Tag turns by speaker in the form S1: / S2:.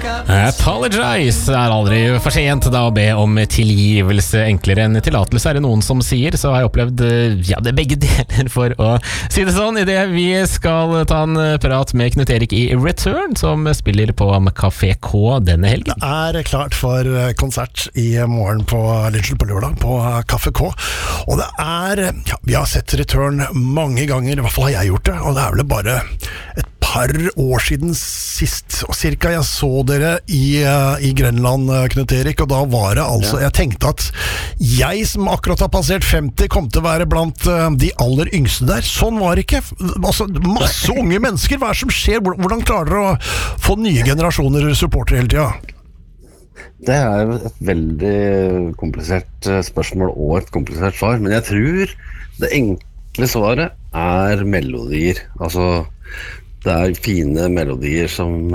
S1: Apologize aldri for sent da å be om tilgivelse enklere enn tillatelse det noen som sier, så har jeg opplevd det begge deler for å si det sånn I det vi skal ta en prat med Knut Erik I Return som spiller på Café K denne helgen.
S2: Det klart for konsert I morgen på lørdag på Café K, og det vi har sett Return mange ganger, I hvert fall har jeg gjort det, og det vel bare et par år siden sist, og cirka jeg så dere I Grenland, Knut Erik, og da var det altså, jeg tenkte at jeg som akkurat har passert 50 kom til å være blant de aller yngste der, sånn var det ikke, altså masse unge mennesker, hva som skjer, hvordan klarer dere å få nye generasjoner supportere hele tiden?
S3: Det jo et veldig komplisert spørsmål og et komplisert svar, men jeg tror det enkle svaret melodier, altså det fine melodier som